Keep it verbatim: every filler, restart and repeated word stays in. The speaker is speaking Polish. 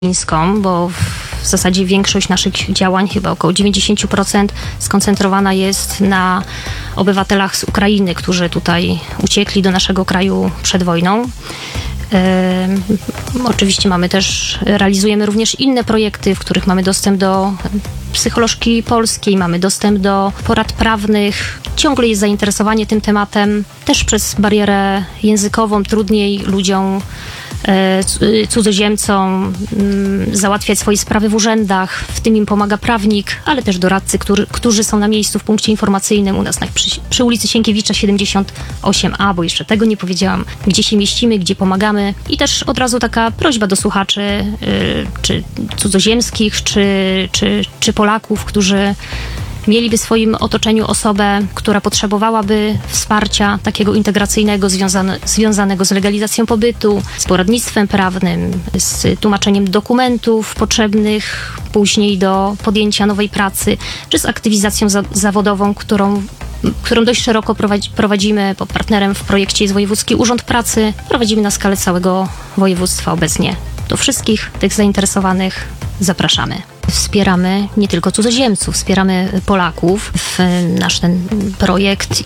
ukraińską, bo w zasadzie większość naszych działań, chyba około dziewięćdziesiąt procent, skoncentrowana jest na obywatelach z Ukrainy, którzy tutaj uciekli do naszego kraju przed wojną. Yy, oczywiście mamy też, realizujemy również inne projekty, w których mamy dostęp do psycholożki polskiej, mamy dostęp do porad prawnych. Ciągle jest zainteresowanie tym tematem, też przez barierę językową trudniej ludziom, cudzoziemcom załatwiać swoje sprawy w urzędach, w tym im pomaga prawnik, ale też doradcy, którzy, którzy są na miejscu w punkcie informacyjnym u nas na, przy, przy ulicy Sienkiewicza siedemdziesiąt osiem A, bo jeszcze tego nie powiedziałam, gdzie się mieścimy, gdzie pomagamy. I też od razu taka prośba do słuchaczy, yy, czy cudzoziemskich, czy, czy, czy Polaków, którzy mieliby w swoim otoczeniu osobę, która potrzebowałaby wsparcia takiego integracyjnego, związane, związanego z legalizacją pobytu, z poradnictwem prawnym, z tłumaczeniem dokumentów potrzebnych później do podjęcia nowej pracy, czy z aktywizacją za- zawodową, którą którą dość szeroko prowadzi, prowadzimy, bo partnerem w projekcie jest Wojewódzki Urząd Pracy. Prowadzimy na skalę całego województwa obecnie. Do wszystkich tych zainteresowanych zapraszamy. Wspieramy nie tylko cudzoziemców, wspieramy Polaków w nasz ten projekt